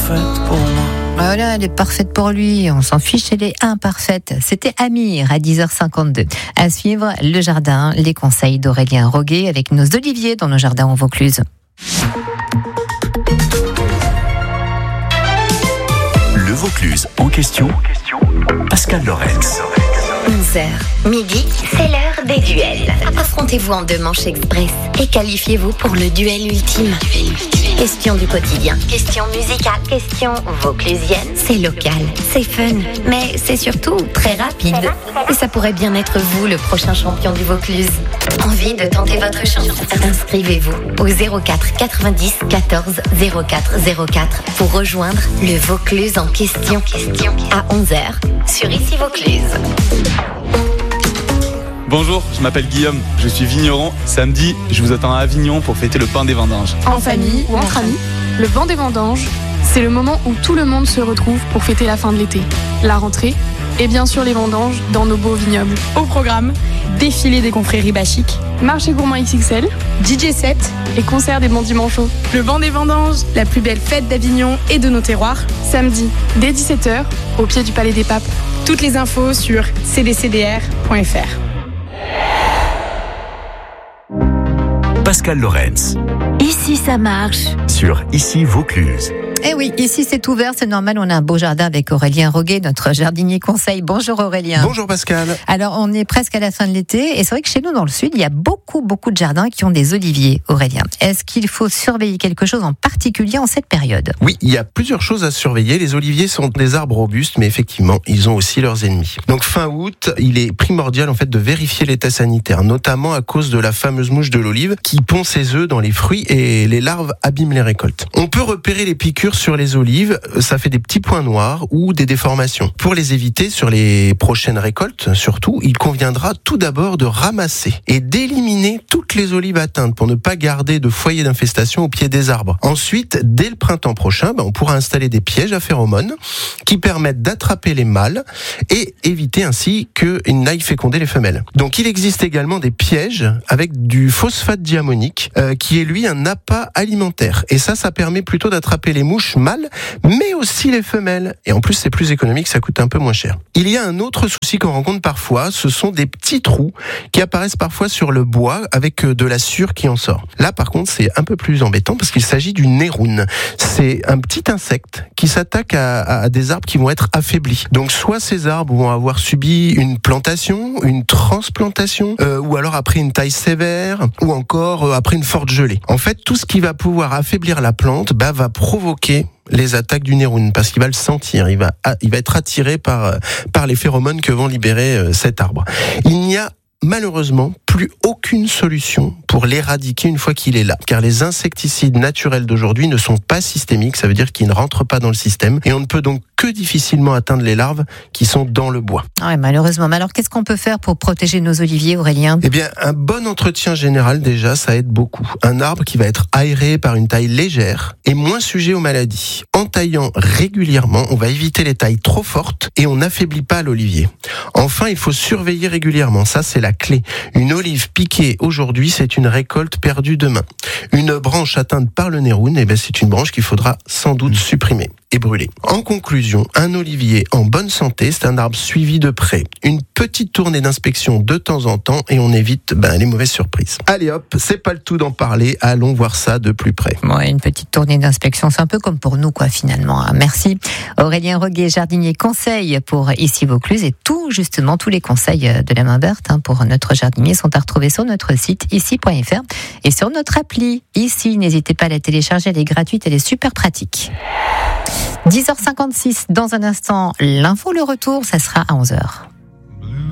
parfaite pour moi. Voilà, elle est parfaite pour lui. On s'en fiche, elle est imparfaite. C'était Amir à 10h52. À suivre, le jardin, les conseils d'Aurélien Roguet avec nos oliviers dans nos jardins en Vaucluse. Le Vaucluse en question, Pascal Lorenz. 11h, midi, c'est l'heure des duels. Affrontez-vous en 2 manches express et qualifiez-vous pour le duel ultime. Question du quotidien, question musicale, question vauclusienne. C'est local, c'est fun, mais c'est surtout très rapide. Et ça pourrait bien être vous, le prochain champion du Vaucluse. Envie de tenter votre chance? Inscrivez-vous au 04 90 14 04 04 pour rejoindre le Vaucluse en question à 11h sur Ici Vaucluse. Bonjour, je m'appelle Guillaume, je suis vigneron. Samedi, je vous attends à Avignon pour fêter le pain des vendanges. En famille ou entre amis, le pain des vendanges, c'est le moment où tout le monde se retrouve pour fêter la fin de l'été, la rentrée et bien sûr les vendanges dans nos beaux vignobles. Au programme, défilé des confréries bachiques, marché gourmand XXL, DJ set et concert des bons dimanches. Le vent des vendanges, la plus belle fête d'Avignon et de nos terroirs. Samedi, dès 17h, au pied du Palais des Papes. Toutes les infos sur cdcdr.fr. Pascal Lorenz. Ici ça marche. Sur Ici Vaucluse. Eh oui, ici c'est ouvert, c'est normal, on a un beau jardin avec Aurélien Roguet, notre jardinier conseil. Bonjour Aurélien. Bonjour Pascal. Alors on est presque à la fin de l'été et c'est vrai que chez nous dans le sud, il y a beaucoup de jardins qui ont des oliviers, Aurélien. Est-ce qu'il faut surveiller quelque chose en particulier en cette période? Oui, il y a plusieurs choses à surveiller. Les oliviers sont des arbres robustes, mais effectivement, ils ont aussi leurs ennemis. Donc fin août, il est primordial en fait de vérifier l'état sanitaire, notamment à cause de la fameuse mouche de l'olive qui pond ses œufs dans les fruits et les larves abîment les récoltes. On peut repérer les piqûres sur les olives, ça fait des petits points noirs ou des déformations. Pour les éviter sur les prochaines récoltes, surtout, il conviendra tout d'abord de ramasser et d'éliminer toutes les olives atteintes pour ne pas garder de foyer d'infestation au pied des arbres. Ensuite, dès le printemps prochain, on pourra installer des pièges à phéromones qui permettent d'attraper les mâles et éviter ainsi qu'ils n'aillent féconder les femelles. Donc il existe également des pièges avec du phosphate diamonique qui est lui un appât alimentaire. Et ça permet plutôt d'attraper les mouches mâles mais aussi les femelles. Et en plus, c'est plus économique, ça coûte un peu moins cher. Il y a un autre souci qu'on rencontre parfois, ce sont des petits trous qui apparaissent parfois sur le bois avec de la sueur qui en sort. Là, par contre, c'est un peu plus embêtant parce qu'il s'agit du néroun. C'est un petit insecte qui s'attaque à des arbres qui vont être affaiblis. Donc, soit ces arbres vont avoir subi une plantation, une transplantation, ou alors après une taille sévère, ou encore après une forte gelée. En fait, tout ce qui va pouvoir affaiblir la plante, va provoquer les attaques du néroun parce qu'il va le sentir, il va être attiré par les phéromones que vont libérer cet arbre. Il n'y a malheureusement plus aucune solution pour l'éradiquer une fois qu'il est là, car les insecticides naturels d'aujourd'hui ne sont pas systémiques, ça veut dire qu'ils ne rentrent pas dans le système et on ne peut donc que difficilement atteindre les larves qui sont dans le bois. Ouais, malheureusement. Mais alors qu'est-ce qu'on peut faire pour protéger nos oliviers, Aurélien? Eh bien, un bon entretien général déjà, ça aide beaucoup. Un arbre qui va être aéré par une taille légère est moins sujet aux maladies. En taillant régulièrement, on va éviter les tailles trop fortes et on n'affaiblit pas l'olivier. Enfin, il faut surveiller régulièrement, ça c'est la clé. Une olive piquée aujourd'hui, c'est une récolte perdue demain. Une branche atteinte par le néroun, c'est une branche qu'il faudra sans doute supprimer et brûler. En conclusion, un olivier en bonne santé, c'est un arbre suivi de près. Une petite tournée d'inspection de temps en temps et on évite les mauvaises surprises. Allez hop, c'est pas le tout d'en parler, allons voir ça de plus près. Ouais, une petite tournée d'inspection, c'est un peu comme pour nous finalement. Merci Aurélien Roguet, jardinier conseil pour Ici Vaucluse et tous les conseils de la main verte pour notre jardinier sont à retrouver sur notre site ici.fr et sur notre appli Ici. N'hésitez pas à la télécharger, elle est gratuite, elle est super pratique. 10h56, dans un instant, l'info, le retour, ça sera à 11h.